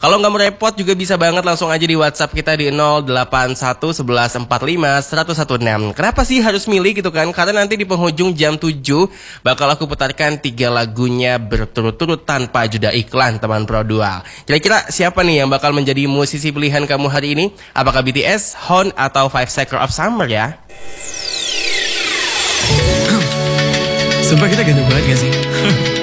Kalau nggak mau repot juga bisa banget langsung aja di WhatsApp kita di 081 11 45 116. Kenapa sih harus milih gitu kan? Karena nanti di penghujung jam 7 bakal aku putarkan 3 lagunya berturut-turut tanpa jeda iklan teman Produal. Kira-kira siapa nih yang bakal menjadi musisi pilihan kamu hari ini? Apakah BTS, Hon, atau Five Seconds of Summer ya? Sumpah kita ganteng banget gak sih?